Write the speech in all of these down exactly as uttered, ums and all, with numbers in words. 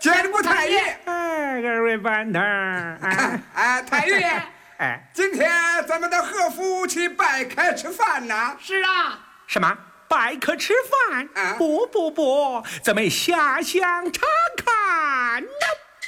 见过太爷。 哎，二位班头儿， 哎，哎，太爷， 哎， 今天咱们到何府去拜客吃饭呢？ 是啊。 什么？拜客吃饭？ 啊、 不不不，咱们下乡查看呢。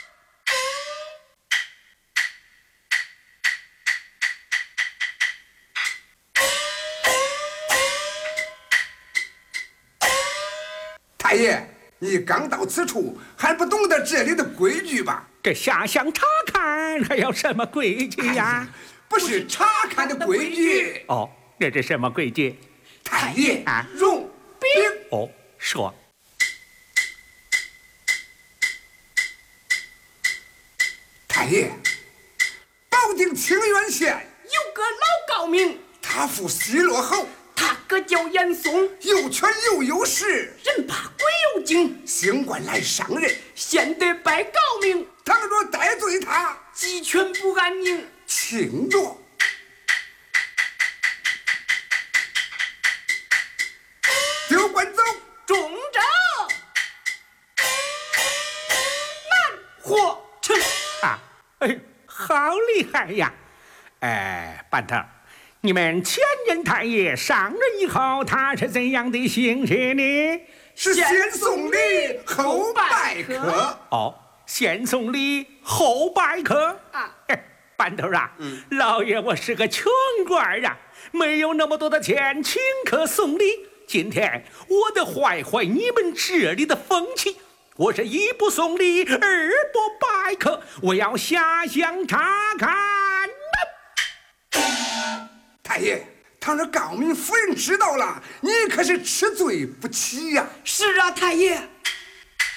太爷，你刚到此处，还不懂得这里的规矩吧？ 这下乡查看还要什么规矩呀？ 哎、不是查看的规矩。 哦，这是什么规矩？ 太爷啊， 容禀。 哦，说。 太爷，保定清源县有个老高明， 他父西洛侯， 他哥叫严嵩， 有权又有势， 人怕鬼有精， 星官来上任， 先得拜高明。 倘若得罪他， 鸡犬不安宁， 轻着。丢官走， 中正，难活成。 啊，哎，好厉害呀！哎，班头，你们前任太爷上任以后，他是怎样的行事呢？ 是先送礼后拜客。 哦，先送礼后拜客啊！ 哎，班头啊， 嗯， 老爷我是个穷官啊，没有那么多的钱请客送礼。今天我得坏坏你们这里的风气，我是一不送礼，二不拜客，我要下乡查看。 太爷，倘若高明夫人知道了，你可是吃罪不起呀！ 是啊，太爷。